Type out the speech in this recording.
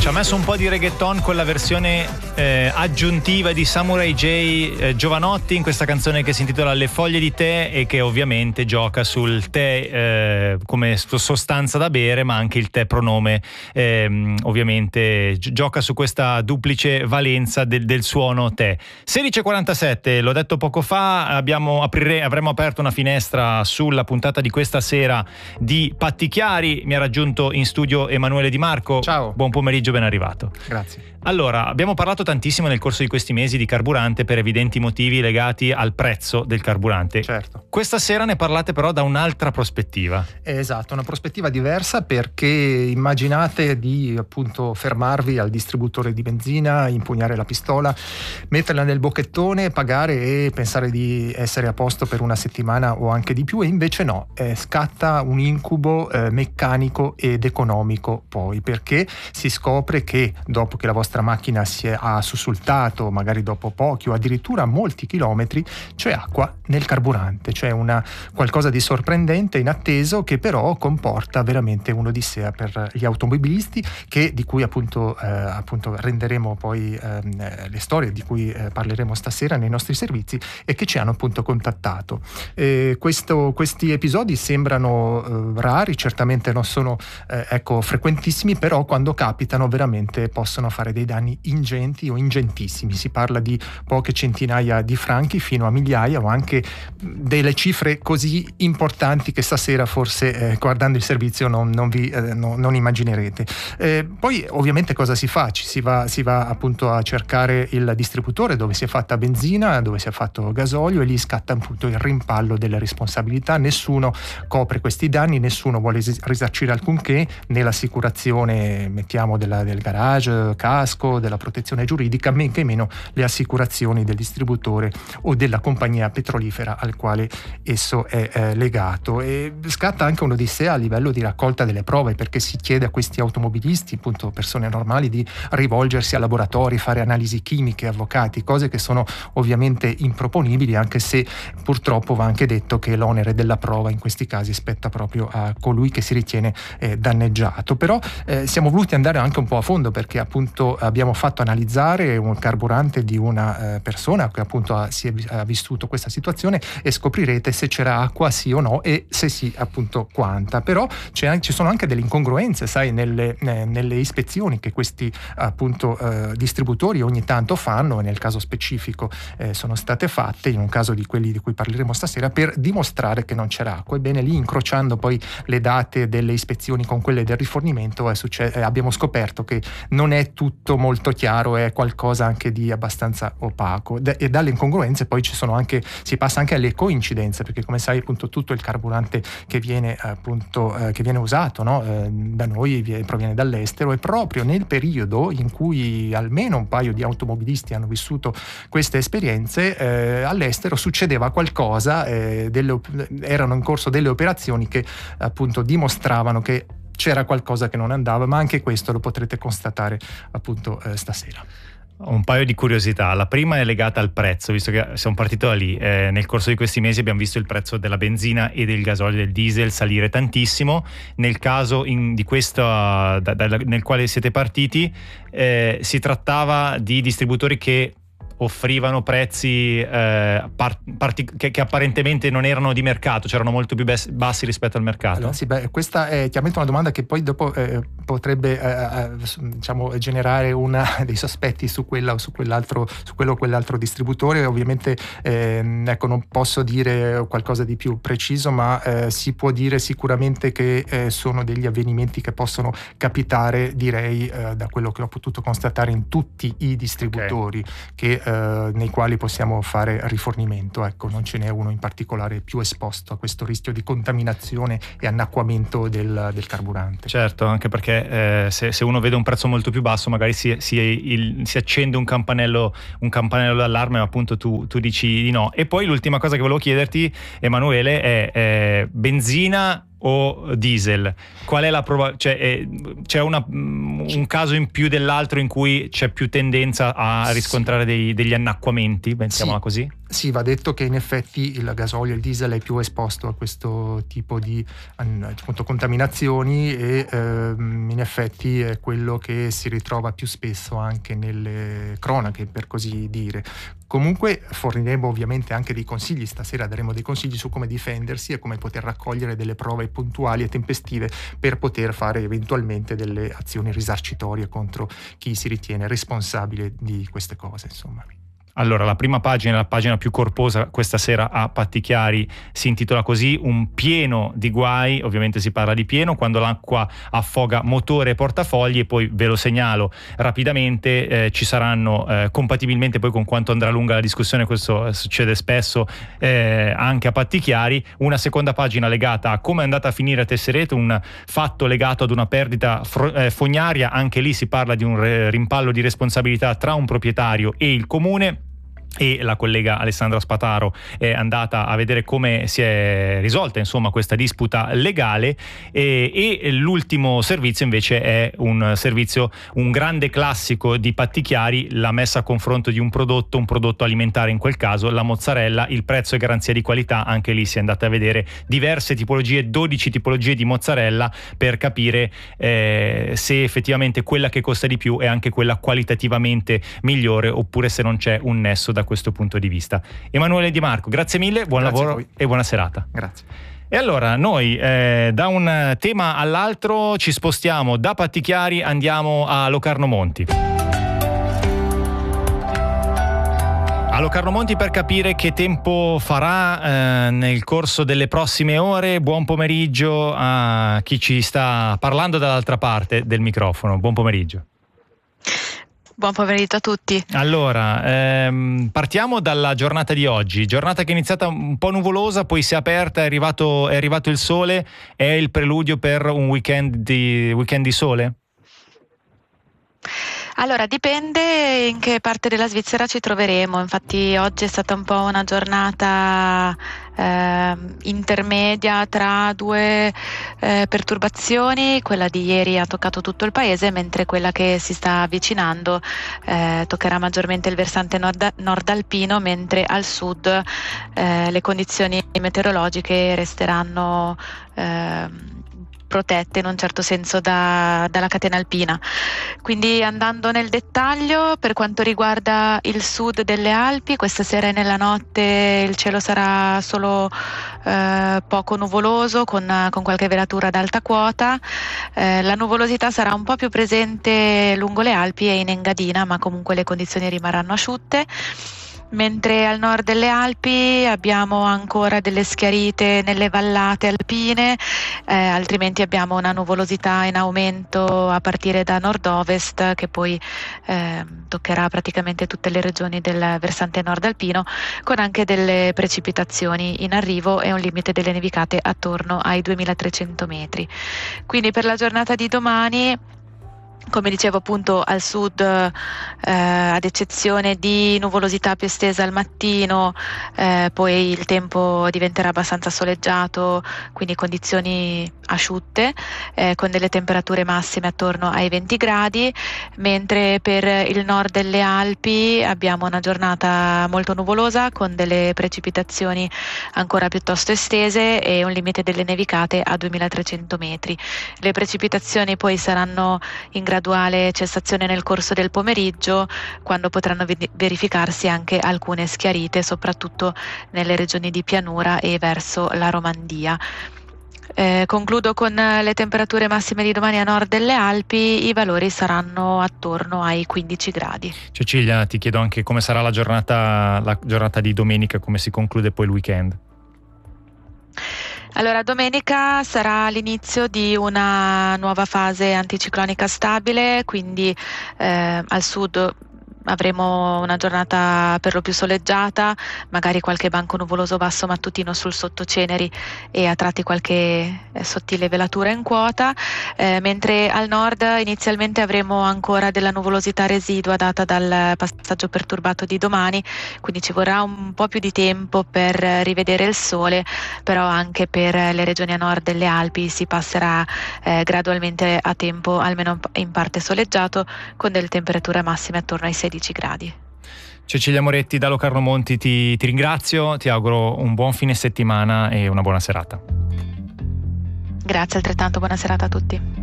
Ci ha messo un po' di reggaeton con la versione aggiuntiva di Samurai J Giovanotti in questa canzone che si intitola Le foglie di tè e che ovviamente gioca sul tè come sostanza da bere, ma anche il tè pronome ovviamente gioca su questa duplice valenza del suono tè. 16:47, l'ho detto poco fa, avremmo aperto una finestra sulla puntata di questa sera di Patti Chiari. Mi ha raggiunto in studio Emanuele Di Marco. Ciao. Buon pomeriggio, ben arrivato. Grazie. Allora, abbiamo parlato tantissimo nel corso di questi mesi di carburante per evidenti motivi legati al prezzo del carburante. Certo. Questa sera ne parlate però da un'altra prospettiva. Esatto, una prospettiva diversa, perché immaginate di appunto fermarvi al distributore di benzina, impugnare la pistola, metterla nel bocchettone, pagare e pensare di essere a posto per una settimana o anche di più, e invece no, scatta un incubo meccanico ed economico poi, perché si scopre che dopo che la vostra macchina ha sussultato, magari dopo pochi o addirittura molti chilometri, c'è acqua nel carburante, cioè qualcosa di sorprendente, inatteso, che però comporta veramente un'odissea per gli automobilisti, di cui appunto renderemo poi le storie di cui parleremo stasera nei nostri servizi, e che ci hanno appunto contattato. Questi episodi sembrano rari, certamente non sono frequentissimi, però quando capitano veramente possono fare dei danni ingenti o ingentissimi. Si parla di poche centinaia di franchi fino a migliaia, o anche delle cifre così importanti che stasera forse guardando il servizio non immaginerete. Poi ovviamente cosa si fa? Si va appunto a cercare il distributore dove si è fatta benzina, dove si è fatto gasolio, e lì scatta appunto il rimpallo delle responsabilità. Nessuno copre questi danni, nessuno vuole risarcire alcunché, né l'assicurazione mettiamo del garage, casco, della protezione giuridica, men che meno le assicurazioni del distributore o della compagnia petrolifera al quale esso è legato. E scatta anche un'odissea a livello di raccolta delle prove, perché si chiede a questi automobilisti, appunto persone normali, di rivolgersi a laboratori, fare analisi chimiche, avvocati, cose che sono ovviamente improponibili, anche se purtroppo va anche detto che l'onere della prova in questi casi spetta proprio a colui che si ritiene danneggiato. Però siamo voluti andare anche un po' a fondo, perché appunto abbiamo fatto analizzare un carburante di una persona che appunto ha vissuto questa situazione, e scoprirete se c'era acqua sì o no, e se sì appunto quanta. Però ci sono anche delle incongruenze, sai, nelle ispezioni che questi appunto distributori ogni tanto fanno, e nel caso specifico sono state fatte, in un caso di quelli di cui parleremo stasera, per dimostrare che non c'era acqua. Ebbene, lì, incrociando poi le date delle ispezioni con quelle del rifornimento, abbiamo scoperto che non è tutto molto chiaro, è qualcosa anche di abbastanza opaco, e dalle incongruenze poi si passa anche alle coincidenze, perché come sai appunto tutto il carburante che viene usato, no? Da noi proviene dall'estero, e proprio nel periodo in cui almeno un paio di automobilisti hanno vissuto queste esperienze, all'estero succedeva qualcosa, erano in corso delle operazioni che appunto dimostravano che c'era qualcosa che non andava, ma anche questo lo potrete constatare appunto stasera. Un paio di curiosità. La prima è legata al prezzo, visto che siamo partiti da lì. Nel corso di questi mesi abbiamo visto il prezzo della benzina e del gasolio, del diesel, salire tantissimo. Nel caso di questo nel quale siete partiti, si trattava di distributori che offrivano prezzi che apparentemente non erano di mercato, c'erano molto più bassi rispetto al mercato. Allora, sì, questa è chiaramente una domanda che poi dopo potrebbe generare dei sospetti su quella o su quell'altro, su quello o quell'altro distributore. Ovviamente non posso dire qualcosa di più preciso, ma si può dire sicuramente che sono degli avvenimenti che possono capitare, direi, da quello che ho potuto constatare in tutti i distributori nei quali possiamo fare rifornimento. Ecco, non ce n'è uno in particolare più esposto a questo rischio di contaminazione e annacquamento del carburante. Certo, anche perché se uno vede un prezzo molto più basso, magari si accende un campanello d'allarme, ma appunto tu dici di no. E poi l'ultima cosa che volevo chiederti, Emanuele, è benzina o diesel? Qual è la c'è un caso in più dell'altro in cui c'è più tendenza a riscontrare degli annacquamenti, pensiamola così? Sì, va detto che in effetti il gasolio e il diesel è più esposto a questo tipo di appunto, contaminazioni e in effetti è quello che si ritrova più spesso anche nelle cronache, per così dire. Comunque forniremo ovviamente anche dei consigli, stasera daremo dei consigli su come difendersi e come poter raccogliere delle prove puntuali e tempestive per poter fare eventualmente delle azioni risarcitorie contro chi si ritiene responsabile di queste cose, insomma. Allora, la prima pagina, la pagina più corposa questa sera a Patti Chiari, si intitola così: un pieno di guai. Ovviamente si parla di pieno quando l'acqua affoga motore e portafogli, e poi ve lo segnalo rapidamente, ci saranno compatibilmente poi con quanto andrà lunga la discussione, questo succede spesso anche a Patti Chiari, una seconda pagina legata a come è andata a finire a Tesserete, un fatto legato ad una perdita fognaria. Anche lì si parla di un rimpallo di responsabilità tra un proprietario e il comune, e la collega Alessandra Spataro è andata a vedere come si è risolta insomma questa disputa legale, e l'ultimo servizio invece è un grande classico di Patti Chiari, la messa a confronto di un prodotto alimentare, in quel caso la mozzarella, il prezzo e garanzia di qualità. Anche lì si è andata a vedere diverse tipologie, 12 tipologie di mozzarella, per capire se effettivamente quella che costa di più è anche quella qualitativamente migliore, oppure se non c'è un nesso da questo punto di vista. Emanuele Di Marco, grazie mille, buon lavoro e buona serata. Grazie. E allora noi da un tema all'altro ci spostiamo, da Patti Chiari andiamo a Locarno Monti. A Locarno Monti per capire che tempo farà nel corso delle prossime ore. Buon pomeriggio a chi ci sta parlando dall'altra parte del microfono. Buon pomeriggio. Buon pomeriggio a tutti. Allora, partiamo dalla giornata di oggi, giornata che è iniziata un po' nuvolosa, poi si è aperta, è arrivato il sole. È il preludio per un weekend di sole? Allora, dipende in che parte della Svizzera ci troveremo. Infatti oggi è stata un po' una giornata intermedia tra due perturbazioni. Quella di ieri ha toccato tutto il paese, mentre quella che si sta avvicinando toccherà maggiormente il versante nord alpino, mentre al sud le condizioni meteorologiche resteranno protette in un certo senso dalla catena alpina. Quindi, andando nel dettaglio, per quanto riguarda il sud delle Alpi, questa sera e nella notte il cielo sarà solo poco nuvoloso, con qualche velatura ad alta quota. La nuvolosità sarà un po' più presente lungo le Alpi e in Engadina, ma comunque le condizioni rimarranno asciutte. Mentre al nord delle Alpi abbiamo ancora delle schiarite nelle vallate alpine, altrimenti abbiamo una nuvolosità in aumento a partire da nord-ovest, che poi toccherà praticamente tutte le regioni del versante nord alpino, con anche delle precipitazioni in arrivo e un limite delle nevicate attorno ai 2300 metri. Quindi per la giornata di domani, come dicevo, appunto al sud, ad eccezione di nuvolosità più estesa al mattino, poi il tempo diventerà abbastanza soleggiato, quindi condizioni asciutte, con delle temperature massime attorno ai 20 gradi, mentre per il nord delle Alpi abbiamo una giornata molto nuvolosa, con delle precipitazioni ancora piuttosto estese e un limite delle nevicate a 2300 metri. Le precipitazioni poi saranno in graduale cessazione nel corso del pomeriggio, quando potranno verificarsi anche alcune schiarite, soprattutto nelle regioni di pianura e verso la Romandia. Concludo con le temperature massime di domani a nord delle Alpi. I valori saranno attorno ai 15 gradi. Cecilia, ti chiedo anche come sarà la giornata di domenica, come si conclude poi il weekend. Allora, domenica sarà l'inizio di una nuova fase anticiclonica stabile, quindi al sud avremo una giornata per lo più soleggiata, magari qualche banco nuvoloso basso mattutino sul sottoceneri e a tratti qualche sottile velatura in quota, mentre al nord inizialmente avremo ancora della nuvolosità residua data dal passaggio perturbato di domani, quindi ci vorrà un po' più di tempo per rivedere il sole, però anche per le regioni a nord delle Alpi si passerà gradualmente a tempo almeno in parte soleggiato, con delle temperature massime attorno ai 16 gradi. Cecilia Moretti da Locarno Monti, ti ringrazio, ti auguro un buon fine settimana e una buona serata. Grazie altrettanto, buona serata a tutti.